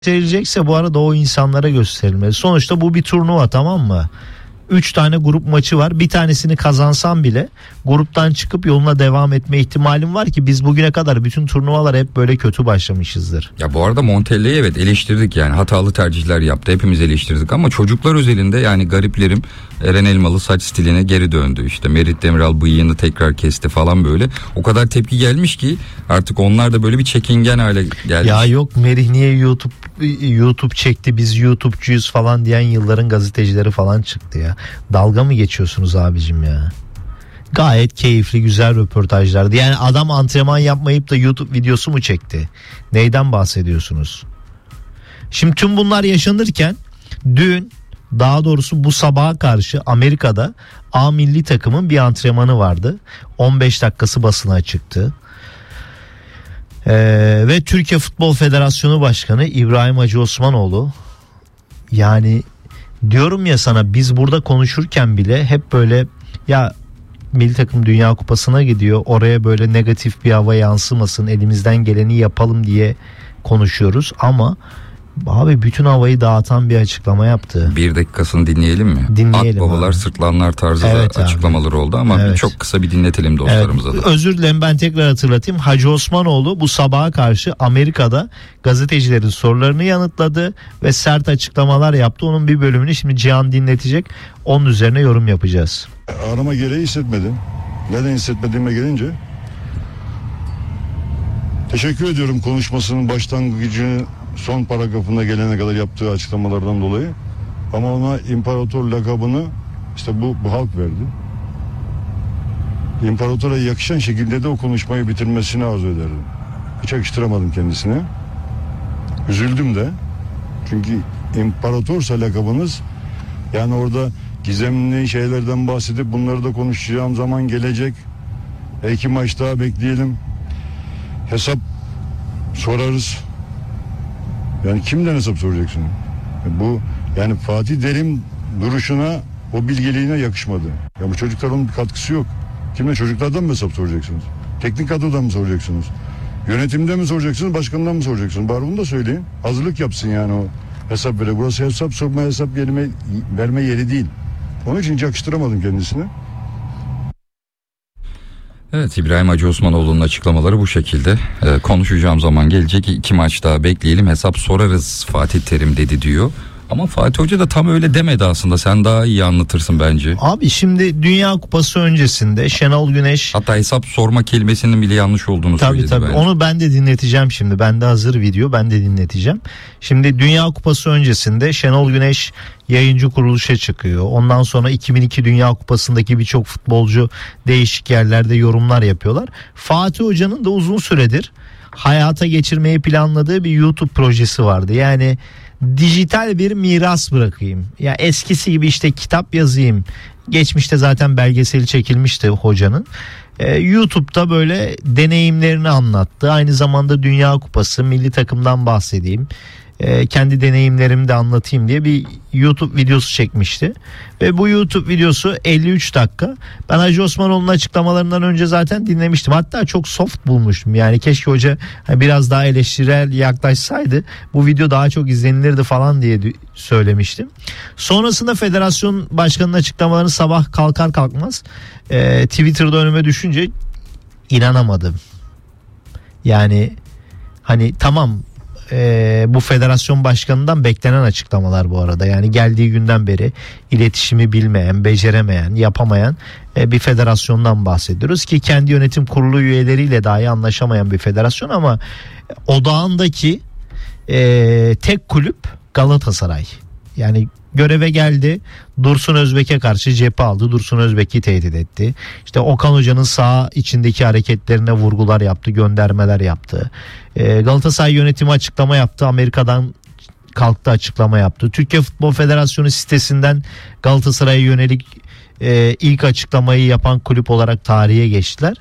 gösterilecekse bu arada o insanlara gösterilmeli. Sonuçta bu bir turnuva, tamam mı? 3 tane grup maçı var. Bir tanesini kazansan bile gruptan çıkıp yoluna devam etme ihtimalin var ki biz bugüne kadar bütün turnuvalar hep böyle kötü başlamışızdır. Ya bu arada Montella'yı evet eleştirdik, yani hatalı tercihler yaptı, hepimiz eleştirdik ama çocuklar özelinde yani gariplerim Eren Elmalı saç stiline geri döndü. İşte Merit Demiral bıyığını tekrar kesti falan böyle. O kadar tepki gelmiş ki artık onlar da böyle bir çekingen hale gelmiş. Ya yok Merih niye YouTube çekti, biz YouTube'cuyuz falan diyen yılların gazetecileri falan çıktı ya. Dalga mı geçiyorsunuz abicim ya? Gayet keyifli, güzel röportajlardı. Yani adam antrenman yapmayıp da YouTube videosu mu çekti? Neyden bahsediyorsunuz? Şimdi tüm bunlar yaşanırken dün, daha doğrusu bu sabaha karşı Amerika'da A milli takımın bir antrenmanı vardı. 15 dakikası basına çıktı. Ve Türkiye Futbol Federasyonu Başkanı İbrahim Hacı Osmanoğlu, yani diyorum ya sana, biz burada konuşurken bile hep böyle ya milli takım Dünya Kupası'na gidiyor, oraya böyle negatif bir hava yansımasın, elimizden geleni yapalım diye konuşuyoruz ama abi bütün havayı dağıtan bir açıklama yaptı. Bir dakikasını dinleyelim mi? Dinleyelim. Akbabalar abi. Sırtlanlar tarzı evet da açıklamaları oldu ama evet. Çok kısa bir dinletelim dostlarımıza evet. da. Özür dilerim, ben tekrar hatırlatayım. Hacı Osmanoğlu bu sabaha karşı Amerika'da gazetecilerin sorularını yanıtladı ve sert açıklamalar yaptı. Onun bir bölümünü şimdi Cihan dinletecek. Onun üzerine yorum yapacağız. Arama gereği hissetmedim. Neden hissetmediğime gelince, teşekkür ediyorum konuşmasının başlangıcını son paragrafına gelene kadar yaptığı açıklamalardan dolayı. Ama ona imparator lakabını işte bu halk verdi. İmparatora yakışan şekilde de o konuşmayı bitirmesini arzu ederdim. Hiç yakıştıramadım kendisine. Üzüldüm de. Çünkü imparatorsa lakabınız, yani orada gizemli şeylerden bahsedip bunları da konuşacağım zaman gelecek. 2 maç daha bekleyelim. Hesap sorarız. Yani kimden hesap soracaksın? Bu yani Fatih Terim duruşuna, o bilgeliğine yakışmadı. Ya bu çocukların bir katkısı yok. Kimden, çocuklardan mı hesap soracaksınız? Teknik kadrodan mı soracaksınız? Yönetimde mi soracaksınız? Başkandan mı soracaksınız? Bari bunu da söyleyin. Hazırlık yapsın yani o hesap vere. Burası hesap sorma, hesap verme yeri değil. Onun için hiç yakıştıramadım kendisine. Evet, İbrahim Hacı Osmanoğlu'nun açıklamaları bu şekilde. Konuşacağım zaman gelecek, 2 maç daha bekleyelim, hesap sorarız Fatih Terim dedi diyor. Ama Fatih Hoca da tam öyle demedi aslında. Sen daha iyi anlatırsın bence. Abi şimdi Dünya Kupası öncesinde Şenol Güneş... Hatta hesap sorma kelimesinin bile yanlış olduğunu söyledi. Tabii bence. Onu ben de dinleteceğim şimdi. Bende hazır video, ben de dinleteceğim. Şimdi Dünya Kupası öncesinde Şenol Güneş yayıncı kuruluşa çıkıyor. Ondan sonra 2002 Dünya Kupası'ndaki birçok futbolcu değişik yerlerde yorumlar yapıyorlar. Fatih Hoca'nın da uzun süredir hayata geçirmeyi planladığı bir YouTube projesi vardı. Yani dijital bir miras bırakayım. Ya eskisi gibi işte kitap yazayım. Geçmişte zaten belgeseli çekilmişti hocanın. YouTube'da böyle deneyimlerini anlattı. Aynı zamanda Dünya Kupası, milli takımdan bahsedeyim. Kendi deneyimlerimi de anlatayım diye bir YouTube videosu çekmişti. Ve bu YouTube videosu 53 dakika. Ben Hacı Osmanoğlu'nun açıklamalarından önce zaten dinlemiştim. Hatta çok soft bulmuştum. Yani keşke hoca biraz daha eleştirel yaklaşsaydı bu video daha çok izlenilirdi falan diye söylemiştim. Sonrasında federasyon başkanının açıklamalarını sabah kalkar kalkmaz Twitter'da önüme düşünce inanamadım. Yani hani tamam, bu federasyon başkanından beklenen açıklamalar bu arada. Yani geldiği günden beri iletişimi bilmeyen, beceremeyen, yapamayan bir federasyondan bahsediyoruz ki kendi yönetim kurulu üyeleriyle dahi anlaşamayan bir federasyon ama odağındaki tek kulüp Galatasaray. Yani göreve geldi, Dursun Özbek'e karşı cephe aldı, Dursun Özbek'i tehdit etti. İşte Okan Hoca'nın saha içindeki hareketlerine vurgular yaptı, göndermeler yaptı. Galatasaray yönetimi açıklama yaptı, Amerika'dan kalktı açıklama yaptı. Türkiye Futbol Federasyonu sitesinden Galatasaray'a yönelik ilk açıklamayı yapan kulüp olarak tarihe geçtiler.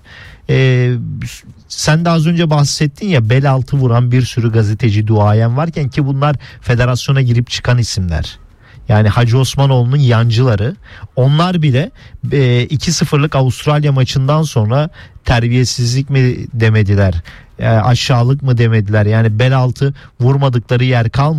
Sen de az önce bahsettin ya, bel altı vuran bir sürü gazeteci, duayen varken ki bunlar federasyona girip çıkan isimler. Yani Hacı Osmanoğlu'nun yancıları, onlar bile 2-0'lık Avustralya maçından sonra terbiyesizlik mi demediler, aşağılık mı demediler, yani bel altı vurmadıkları yer kalmadı.